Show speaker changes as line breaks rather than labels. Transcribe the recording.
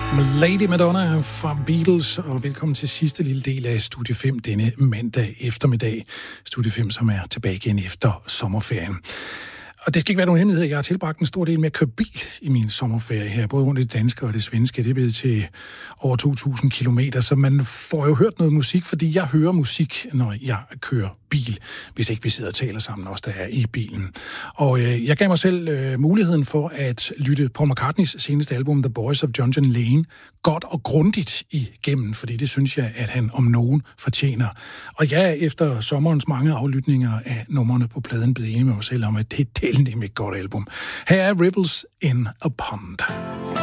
Lady Madonna fra Beatles, og velkommen til sidste lille del af Studie 5 denne mandag eftermiddag. Studie 5, som er tilbage igen efter sommerferien. Og det skal ikke være nogen hemmelighed. Jeg har tilbragt en stor del med at køre bil i min sommerferie her, både rundt i det danske og det svenske. Det er blevet til over 2.000 kilometer, så man får jo hørt noget musik, fordi jeg hører musik, når jeg kører bil, hvis ikke vi sidder og taler sammen, også der er i bilen. Og jeg gav mig selv muligheden for at lytte Paul McCartneys seneste album, The Boys of John Lane, godt og grundigt igennem, fordi det synes jeg, at han om nogen fortjener. Og jeg efter sommerens mange aflytninger af numrene på pladen blevet enig med mig selv om, at det er et godt album. Her er Ripples in a Pond.